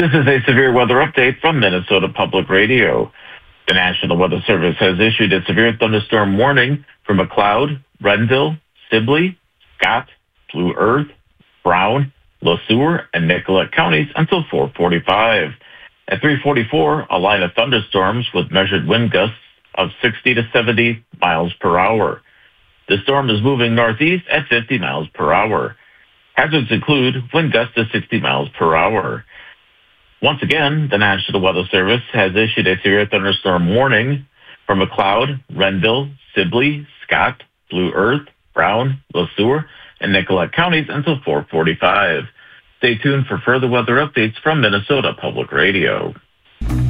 This is a severe weather update from Minnesota Public Radio. The National Weather Service has issued a severe thunderstorm warning for McLeod, Renville, Sibley, Scott, Blue Earth, Brown, Le Sueur, and Nicollet counties until 4:45. At 3:44, a line of thunderstorms with measured wind gusts of 60 to 70 miles per hour. The storm is moving northeast at 50 miles per hour. Hazards include wind gusts to 60 miles per hour. Once again, the National Weather Service has issued a severe thunderstorm warning for McLeod, Renville, Sibley, Scott, Blue Earth, Brown, Le Sueur, and Nicollet counties until 4:45. Stay tuned for further weather updates from Minnesota Public Radio.